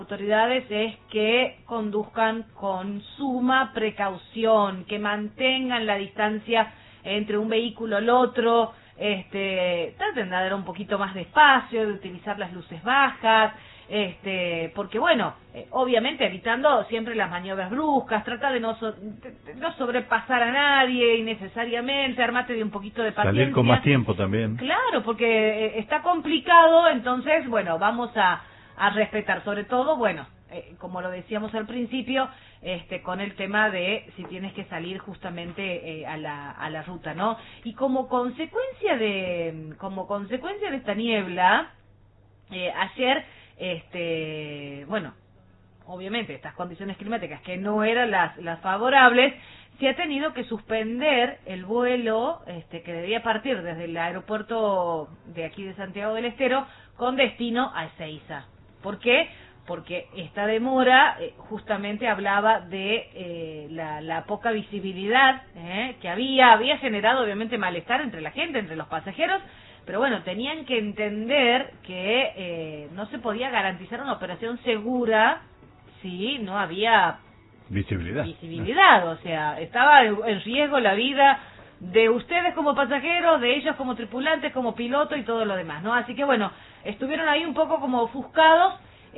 autoridades es que conduzcan con suma precaución, que mantengan la distancia entre un vehículo al otro, traten de dar un poquito más de espacio, de utilizar las luces bajas, porque bueno, obviamente evitando siempre las maniobras bruscas, trata de no sobrepasar a nadie innecesariamente, armate de un poquito de paciencia. Salir con más tiempo también. Claro, porque está complicado, entonces, bueno, vamos a respetar, sobre todo, bueno, como lo decíamos al principio, con el tema de si tienes que salir justamente a la ruta, ¿no? Y como consecuencia de esta niebla, ayer, bueno, obviamente estas condiciones climáticas que no eran las favorables, se ha tenido que suspender el vuelo que debía partir desde el aeropuerto de aquí de Santiago del Estero con destino a Ezeiza. ¿Por qué? Porque esta demora justamente hablaba de la poca visibilidad que había generado obviamente malestar entre la gente, entre los pasajeros, pero bueno, tenían que entender que no se podía garantizar una operación segura si no había visibilidad, o sea, estaba en riesgo la vida de ustedes como pasajeros, de ellos como tripulantes, como piloto y todo lo demás, ¿no? Así que bueno, estuvieron ahí un poco como ofuscados,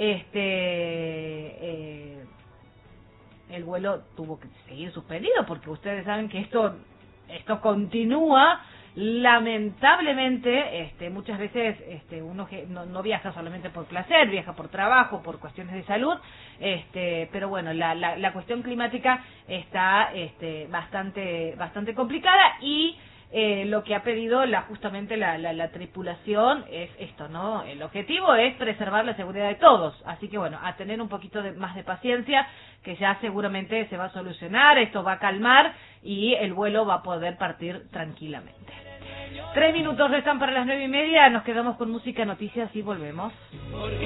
el vuelo tuvo que seguir suspendido porque ustedes saben que esto continúa. Lamentablemente, muchas veces uno no viaja solamente por placer, viaja por trabajo, por cuestiones de salud, pero bueno, la cuestión climática está bastante complicada y lo que ha pedido justamente la tripulación es esto, ¿no? El objetivo es preservar la seguridad de todos, así que bueno, a tener un poquito más de paciencia, que ya seguramente se va a solucionar, esto va a calmar y el vuelo va a poder partir tranquilamente. 3 minutos restan para las 9:30, nos quedamos con música, noticias y volvemos.